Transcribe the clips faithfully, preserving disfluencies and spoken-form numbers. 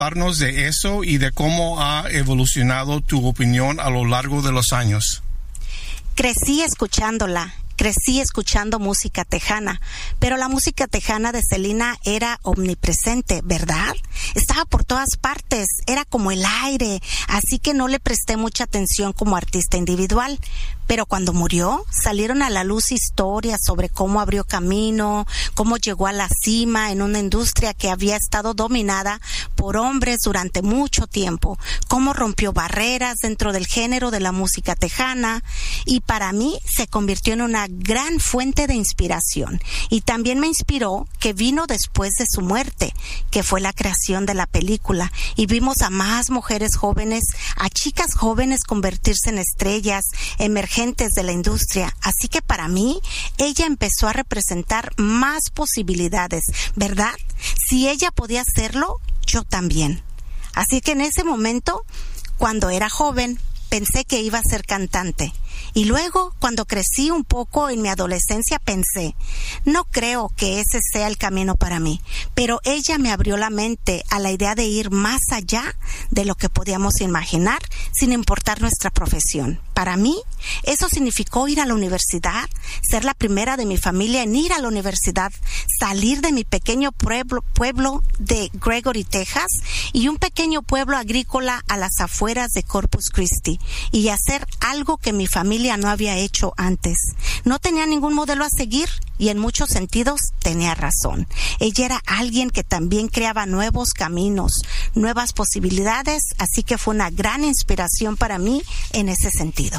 Hablarnos de eso y de cómo ha evolucionado tu opinión a lo largo de los años. Crecí escuchándola. Crecí escuchando música tejana, pero la música tejana de Selena era omnipresente, ¿verdad? Estaba por todas partes, era como el aire, así que no le presté mucha atención como artista individual. Pero cuando murió, salieron a la luz historias sobre cómo abrió camino, cómo llegó a la cima en una industria que había estado dominada por hombres durante mucho tiempo, cómo rompió barreras dentro del género de la música tejana, y para mí se convirtió en una gran fuente de inspiración. Y también me inspiró que vino después de su muerte, que fue la creación de la película, y vimos a más mujeres jóvenes, a chicas jóvenes convertirse en estrellas emergentes de la industria. Así que para mí, ella empezó a representar más posibilidades, ¿verdad? Si ella podía hacerlo, yo también. Así que en ese momento, cuando era joven, pensé que iba a ser cantante. Y luego, cuando crecí un poco en mi adolescencia, pensé, no creo que ese sea el camino para mí, pero ella me abrió la mente a la idea de ir más allá de lo que podíamos imaginar, sin importar nuestra profesión. Para mí, eso significó ir a la universidad, ser la primera de mi familia en ir a la universidad, salir de mi pequeño pueblo, pueblo de Gregory, Texas, y un pequeño pueblo agrícola a las afueras de Corpus Christi, y hacer algo que mi familia no había hecho antes. No tenía ningún modelo a seguir y en muchos sentidos tenía razón. Ella era alguien que también creaba nuevos caminos, nuevas posibilidades, así que fue una gran inspiración para mí en ese sentido.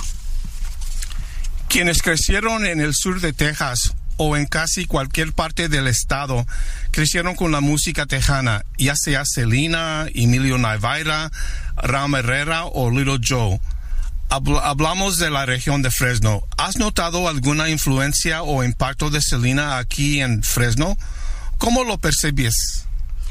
Quienes crecieron en el sur de Texas o en casi cualquier parte del estado, crecieron con la música tejana, ya sea Selena, Emilio Navaira, Ram Herrera o Little Joe. Hablamos de la región de Fresno. ¿Has notado alguna influencia o impacto de Selena aquí en Fresno? ¿Cómo lo percibes?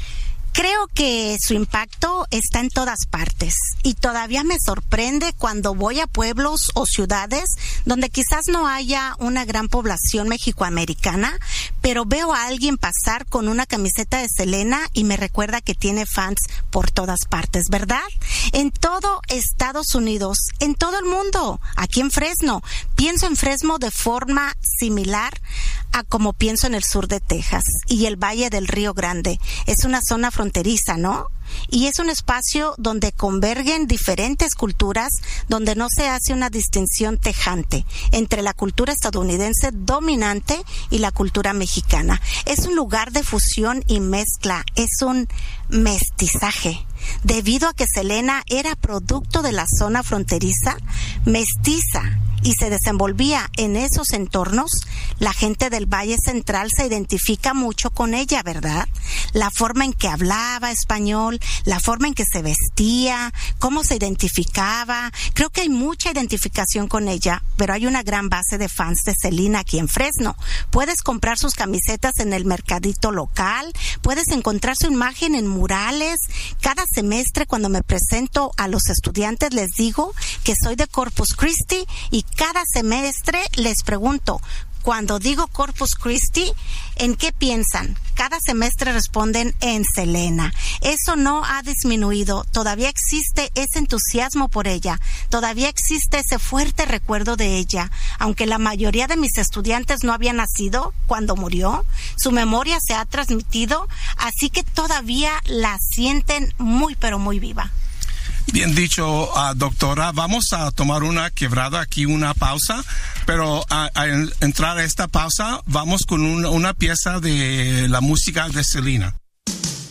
Creo que su impacto está en todas partes y todavía me sorprende cuando voy a pueblos o ciudades donde quizás no haya una gran población mexicoamericana, pero veo a alguien pasar con una camiseta de Selena y me recuerda que tiene fans por todas partes, ¿verdad? En todo Estados Unidos, en todo el mundo, aquí en Fresno. Pienso en Fresno de forma similar a como pienso en el sur de Texas y el Valle del Río Grande. Es una zona fronteriza, ¿no? Y es un espacio donde convergen diferentes culturas, donde no se hace una distinción tajante entre la cultura estadounidense dominante y la cultura mexicana. Es un lugar de fusión y mezcla, es un mestizaje. Debido a que Selena era producto de la zona fronteriza, mestiza, y se desenvolvía en esos entornos, la gente del Valle Central se identifica mucho con ella, ¿verdad? La forma en que hablaba español, la forma en que se vestía, cómo se identificaba. Creo que hay mucha identificación con ella, pero hay una gran base de fans de Selena aquí en Fresno. Puedes comprar sus camisetas en el mercadito local, puedes encontrar su imagen en murales. Cada semestre, cuando me presento a los estudiantes, les digo que soy de Corpus Christi y cada semestre les pregunto, cuando digo Corpus Christi, ¿en qué piensan? Cada semestre responden en Selena. Eso no ha disminuido. Todavía existe ese entusiasmo por ella. Todavía existe ese fuerte recuerdo de ella. Aunque la mayoría de mis estudiantes no habían nacido cuando murió, su memoria se ha transmitido, así que todavía la sienten muy, pero muy viva. Bien dicho, uh, doctora. Vamos a tomar una quebrada aquí, una pausa, pero a, a entrar a esta pausa vamos con un, una pieza de la música de Selena.